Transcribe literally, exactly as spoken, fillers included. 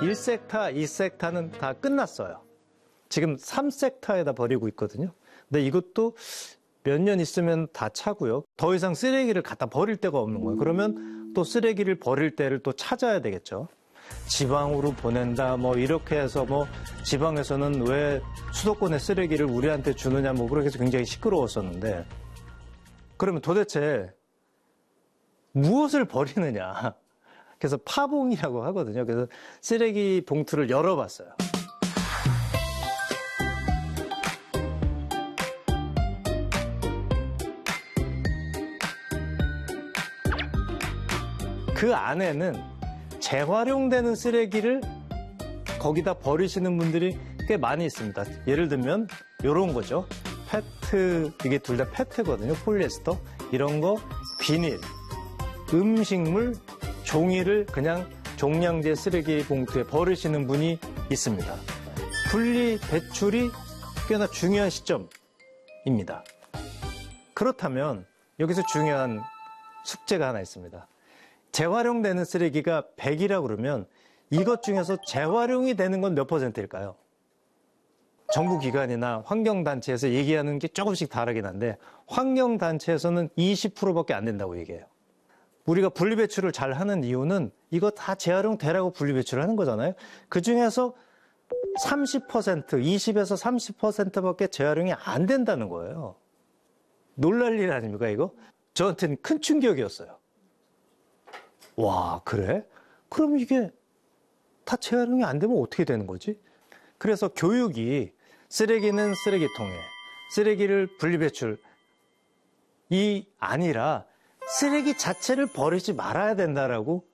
일 섹타, 이 섹타는 다 끝났어요. 지금 삼 섹타에다 버리고 있거든요. 근데 이것도 몇 년 있으면 다 차고요. 더 이상 쓰레기를 갖다 버릴 데가 없는 거예요. 그러면 또 쓰레기를 버릴 데를 또 찾아야 되겠죠. 지방으로 보낸다, 뭐, 이렇게 해서 뭐, 지방에서는 왜 수도권의 쓰레기를 우리한테 주느냐, 뭐, 그렇게 해서 굉장히 시끄러웠었는데, 그러면 도대체 무엇을 버리느냐. 그래서 파봉이라고 하거든요. 그래서 쓰레기 봉투를 열어봤어요. 그 안에는 재활용되는 쓰레기를 거기다 버리시는 분들이 꽤 많이 있습니다. 예를 들면 이런 거죠. 페트, 이게 둘 다 페트거든요. 폴리에스터. 이런 거, 비닐, 음식물, 종이를 그냥 종량제 쓰레기 봉투에 버리시는 분이 있습니다. 분리 배출이 꽤나 중요한 시점입니다. 그렇다면 여기서 중요한 숙제가 하나 있습니다. 재활용되는 쓰레기가 백이라고 그러면 이것 중에서 재활용이 되는 건 몇 퍼센트일까요? 정부 기관이나 환경단체에서 얘기하는 게 조금씩 다르긴 한데 환경단체에서는 이십 퍼센트밖에 안 된다고 얘기해요. 우리가 분리배출을 잘 하는 이유는 이거 다 재활용되라고 분리배출을 하는 거잖아요. 그중에서 삼십 퍼센트, 이십에서 삼십 퍼센트밖에 재활용이 안 된다는 거예요. 놀랄 일 아닙니까 이거? 저한테는 큰 충격이었어요. 와, 그래? 그럼 이게 다 재활용이 안 되면 어떻게 되는 거지? 그래서 교육이 쓰레기는 쓰레기통에, 쓰레기를 분리배출, 이 아니라 쓰레기 자체를 버리지 말아야 된다라고